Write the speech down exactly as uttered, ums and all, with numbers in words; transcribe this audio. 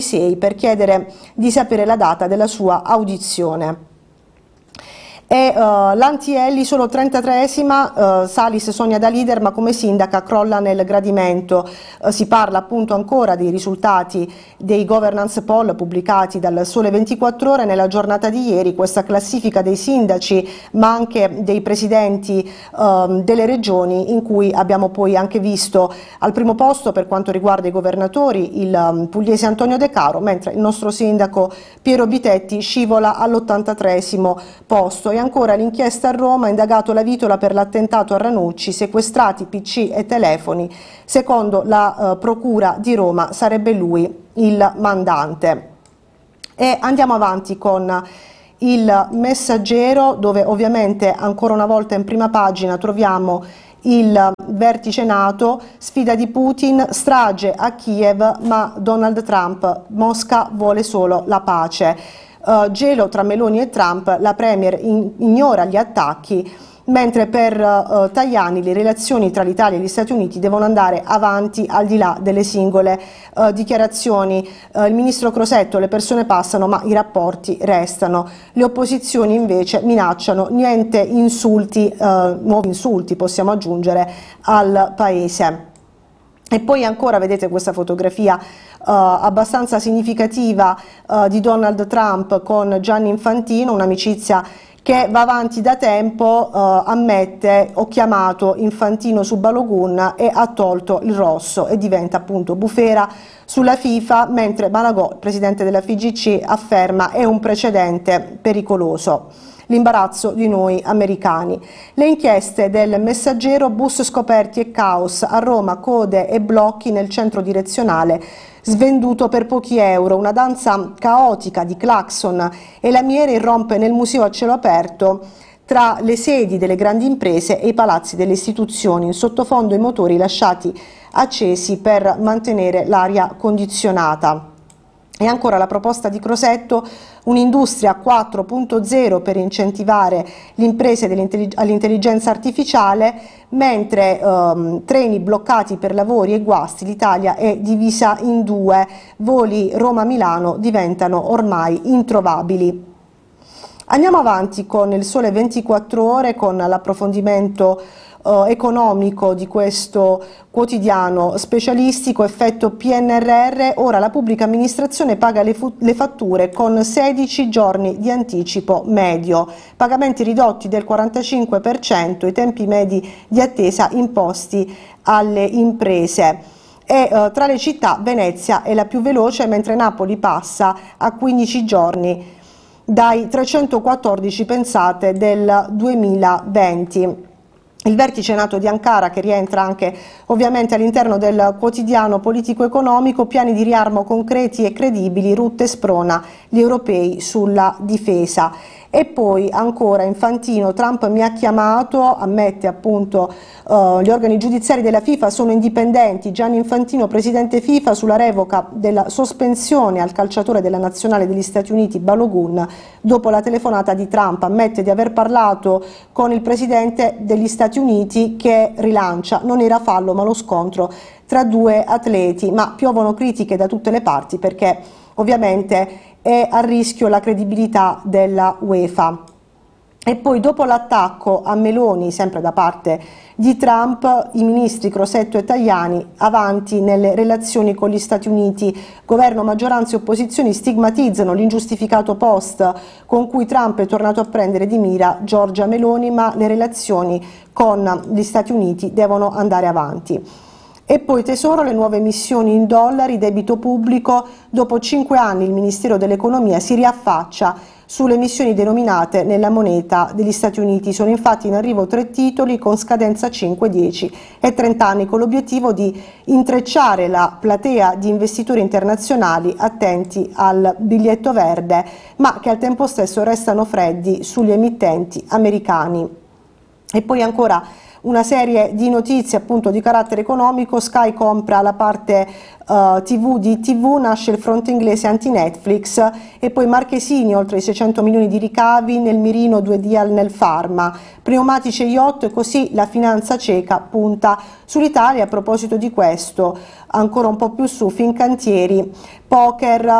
sei per chiedere di sapere la data della sua audizione. E uh, l'Antielli solo trentatreesima, uh, Salis sogna da leader ma come sindaca crolla nel gradimento. Uh, si parla appunto ancora dei risultati dei governance poll pubblicati dal Sole ventiquattro Ore nella giornata di ieri, questa classifica dei sindaci ma anche dei presidenti uh, delle regioni, in cui abbiamo poi anche visto al primo posto per quanto riguarda i governatori il um, pugliese Antonio De Caro, mentre il nostro sindaco Piero Bitetti scivola all'ottantatreesimo posto. E ancora l'inchiesta a Roma, indagato la Vitola per l'attentato a Ranucci, sequestrati P C e telefoni, secondo la uh, procura di Roma sarebbe lui il mandante. E andiamo avanti con il Messaggero, dove ovviamente ancora una volta in prima pagina troviamo il vertice NATO, sfida di Putin, strage a Kiev ma Donald Trump, Mosca vuole solo la pace. Uh, gelo tra Meloni e Trump, la Premier in, ignora gli attacchi, mentre per uh, Tajani le relazioni tra l'Italia e gli Stati Uniti devono andare avanti al di là delle singole uh, dichiarazioni. Uh, il ministro Crosetto, le persone passano ma i rapporti restano. Le opposizioni invece minacciano niente insulti, uh, nuovi insulti possiamo aggiungere, al paese. E poi ancora vedete questa fotografia uh, abbastanza significativa uh, di Donald Trump con Gianni Infantino, un'amicizia che va avanti da tempo. uh, ammette ho chiamato Infantino su Balogun e ha tolto il rosso, e diventa appunto bufera sulla FIFA, mentre Malagò, il presidente della F I G C, afferma è un precedente pericoloso. L'imbarazzo di noi americani. Le inchieste del Messaggero, bus scoperti e caos, a Roma code e blocchi nel centro direzionale, svenduto per pochi euro, una danza caotica di clacson e lamiere irrompe nel museo a cielo aperto tra le sedi delle grandi imprese e i palazzi delle istituzioni, in sottofondo i motori lasciati accesi per mantenere l'aria condizionata. E ancora la proposta di Crosetto, un'industria quattro punto zero per incentivare le imprese all'intelligenza artificiale, mentre ehm, treni bloccati per lavori e guasti, l'Italia è divisa in due, voli Roma-Milano diventano ormai introvabili. Andiamo avanti con il Sole ventiquattro Ore, con l'approfondimento Uh, economico di questo quotidiano specialistico. Effetto P N R R, ora la pubblica amministrazione paga le, le fatture con sedici giorni di anticipo medio, pagamenti ridotti del quarantacinque per cento, i tempi medi di attesa imposti alle imprese. E uh, tra le città Venezia è la più veloce, mentre Napoli passa a quindici giorni dai trecentoquattordici, pensate, del duemilaventi. Il vertice NATO di Ankara, che rientra anche ovviamente all'interno del quotidiano politico-economico, piani di riarmo concreti e credibili, Rutte sprona gli europei sulla difesa. E poi ancora Infantino, Trump mi ha chiamato, ammette appunto uh, gli organi giudiziari della FIFA sono indipendenti, Gianni Infantino, presidente FIFA, sulla revoca della sospensione al calciatore della nazionale degli Stati Uniti Balogun dopo la telefonata di Trump, ammette di aver parlato con il presidente degli Stati Uniti, che rilancia non era fallo ma lo scontro tra due atleti, ma piovono critiche da tutte le parti perché ovviamente è a rischio la credibilità della UEFA. E poi dopo l'attacco a Meloni, sempre da parte di Trump, i ministri Crosetto e Tajani avanti nelle relazioni con gli Stati Uniti. Governo, maggioranza e opposizioni stigmatizzano l'ingiustificato post con cui Trump è tornato a prendere di mira Giorgia Meloni, ma le relazioni con gli Stati Uniti devono andare avanti. E poi Tesoro, le nuove emissioni in dollari, debito pubblico, dopo cinque anni il Ministero dell'Economia si riaffaccia sulle emissioni denominate nella moneta degli Stati Uniti. Sono infatti in arrivo tre titoli con scadenza cinque, dieci e trenta anni, con l'obiettivo di intrecciare la platea di investitori internazionali attenti al biglietto verde, ma che al tempo stesso restano freddi sugli emittenti americani. E poi ancora una serie di notizie appunto di carattere economico. Sky compra la parte uh, tivù di tivù, nasce il fronte inglese anti-Netflix. E poi Marchesini, oltre i seicento milioni di ricavi, nel mirino due deal nel pharma, pneumatici e yacht, e così la finanza ceca punta sull'Italia. A proposito di questo, ancora un po' più su Fincantieri, poker,